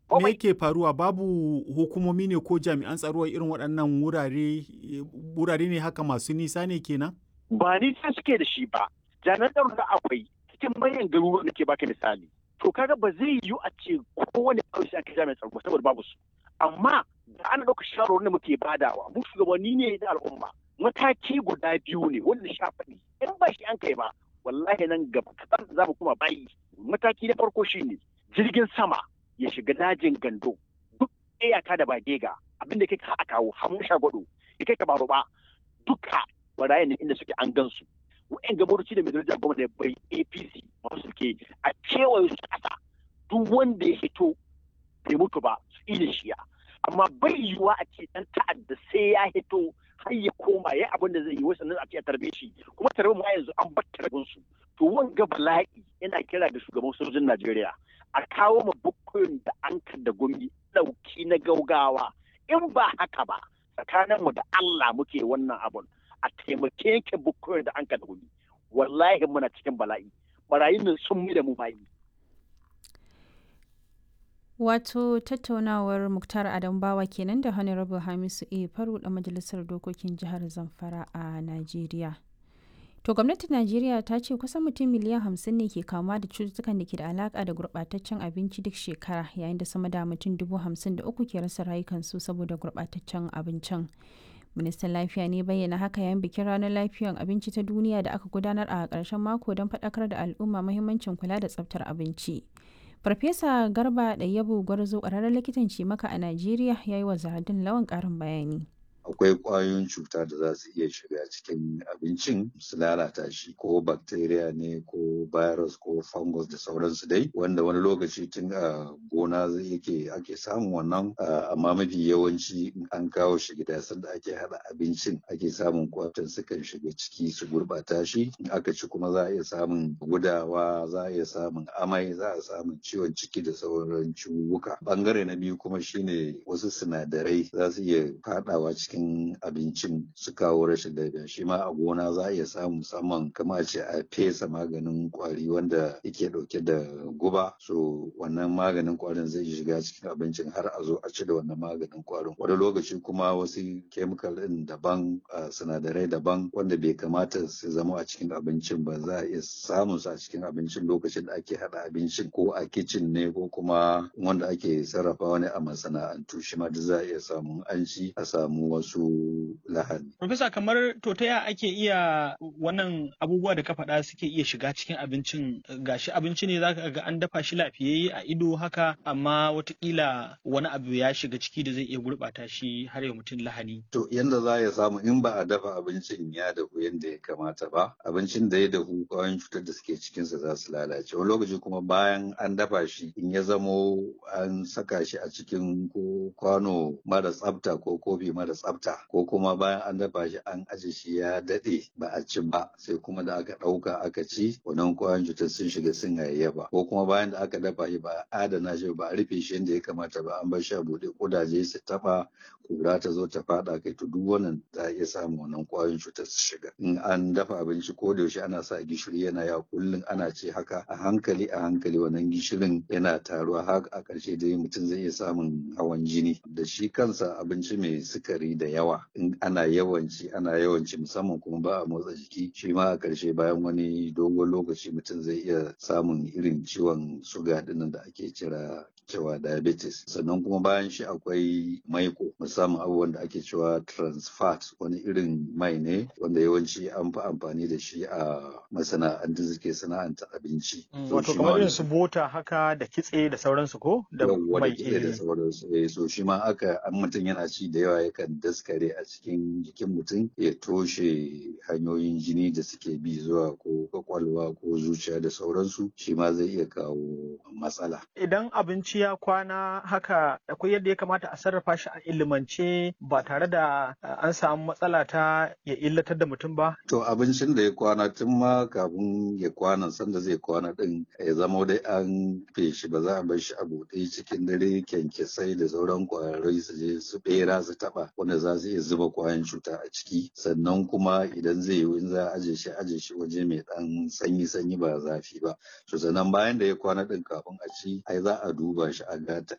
me yake faruwa, babu hukumomi ne ko jami'an tsaro a irin waɗannan wurare ne haka masu nisa ne kenan? Ba nisa suke da shi ba. Jami'an tsaro da akwai cikin manyan garuruwan da ke baka misali. To kaga ba zai yiwu a ce kowane ƙauye sai aka jami'an tsaro ba saboda babu su. Amma da ana ɗauka shawarwarin da muke badawa mu shugabanni ne da al'umma. Mataki guda biyu ne wanda sha faɗi. In ba shi an kai ba wallahi nan gaba kaɗan za mu kuma bayi. Mataki na farko shine jirgin sama ya shiga dajin Gando duk iyaka da Bagega abinda kai ka kawo hamun shagwado ya kai ka baro ba duka barayin inda suke an gansu wa'en gabaruci da mai daraja gwamnati bai APC masu suke a kewaye su ƙasa duk wanda ya hito bai mutu ba su iya shiya amma bai yiwuwa a ce dan ta'adda sai ya hito har ya koma ya abin da zai yi wasu nan a ce a tarbe shi kuma tarbe mu yanzu an bar tarbin su to wanga bala'i yana kira da shugaban sojojin Najeriya a kawo ma bukkoyin da an da gumi dauki na gaugawa in ba haka ba tsakanin mu da Allah muke wannan abun a taimake yanke bukkoyin da an da gumi wallahi muna cikin bala'i barayin nan sun mu da mu bayi. Wato tattaunawar Muktar Adam Bawa kenan da Honorable Hamisu A. Faru da Majalisar Dokokin Jihar Zamfara a Najeriya. To gwamnatin Najeriya ta ce kusan mutum miliyan 50 ne ke kamuwa da cututtukan da ke da alaka da gurɓataccen abinci duk shekara yayin da sama da mutum 53,000 ke rasa rayukansu saboda gurɓataccen abincin. Ministan Lafiya ne bayyana haka yayin bikin ranar lafiyar abinci ta duniya da aka gudanar a ƙarshen mako don faɗakar da al'umma muhimmancin kula da tsaftar abinci. Farfesa Garba Ɗayyabu Gwarzo ƙwararren likitan cimaka a Najeriya ya yi wa Zahardin Lawan ƙarin bayani. Akwai ƙwayoyin cuta da za su iya shiga cikin abincin su lalata shi ko bacteria ne ko virus ko fungus da sauransu dai wanda wani lokaci tun a gona ake samun wannan amma mafi yawanci in an kawo shi gida sanda ake hada abincin ake samun kwatan sukan shiga ciki su gurbata shi in aka ci kuma za a iya samun gudawa za a iya samun amai za a samun ciwon ciki da sauran ciwuka. Bangare na biyu kuma shine wasu sinadarai za su iya fadawa cikin abincin su kawo rashin lafiya shi ma a gona za a iya samu musamman kama ce a fesa maganin kwari wanda yake dauke da guba so wannan maganin kwarin zai shiga cikin abincin har a zo a ci da wannan maganin kwarin wani lokaci kuma wasu chemical din daban sinadarai daban wanda bai kamata su zama a cikin abincin ba za a iya samun su a cikin abincin lokacin da ake hada abincin ko a kicin ne ko kuma wanda ake sarrafa ne a masana'antu shi ma duk za a iya samun an ci a samu wasu lahani. Profesa kamar to ta ya ake iya wannan abubuwa da ka faɗa suke iya shiga cikin abincin gashi abinci ne zaka ga an dafa shi lafiyayye a ido haka amma watakila wani abu ya shiga ciki da zai iya gurɓata shi har ya mutum lahani. To yanda za ya samu in ba a dafa abincin ya dahu yanda ya kamata ba abincin da ya dahu ƙwayoyin cutar da suke cikinsa za su lalace wani lokaci kuma bayan an dafa shi in ya zamo an saka shi a cikin ko kwano mara tsafta ko kofi mara tsafta ko kuma bayan an dafa shi an aje shi ya daɗe ba a ci ba sai kuma da aka ɗauka aka ci wannan ƙwayoyin cutar sun shiga sun hayayyafa ko kuma bayan da aka dafa shi ba a adana shi ba a rufe shi yadda ya kamata ba an bar shi a buɗe ƙudaje su taɓa kura ta zo ta faɗa kai to duk wannan za a iya samun wannan ƙwayoyin cutar su shiga in an dafa abinci ko da yaushe ana sa gishiri yana yawa kullum ana ce haka a hankali wannan gishirin yana taruwa har a ƙarshe dai mutum zai iya samun hawan jini da shi kansa abinci mai sukari da yawa in ana yawanci musamman kuma ba a motsa jiki shi ma a ƙarshe bayan wani dogon lokaci mutum zai iya samun irin ciwon suga dinnan da ake cewa diabetes sannan kuma bayan shi akwai maiko musamman abubuwan da ake cewa trans fat wani irin mai ne wanda yawanci an fi amfani da shi a masana'antu suke sana'anta abinci. Wato kamar irin su bota haka da kitse da sauransu ko? Da mai da sauransu. So shi ma aka an mutum yana ci da yawa yakan daskare a cikin jikin mutum ya toshe hanyoyin jini da suke bi zuwa ko kwakwalwa ko zuciya da sauransu shi ma zai iya kawo matsala. Idan abinci ya kwana haka akwai yadda ya kamata a sarrafa shi a ilimance ba tare da an samu matsala ta ya illatar da mutum ba? To abincin da ya kwana tun ma kafin ya kwana sanda zai kwana din ya zama dai an feshi ba za a bar shi a buɗe cikin dare kyankyasai da sauran ƙwararrai su je su ɓera su taɓa wanda za su iya zuba ƙwayan cuta a ciki sannan kuma idan zai yiwu in za a aje shi waje mai ɗan sanyi ba zafi ba. So sannan bayan da ya kwana din kafin a ci ai za a duba shi a ga ta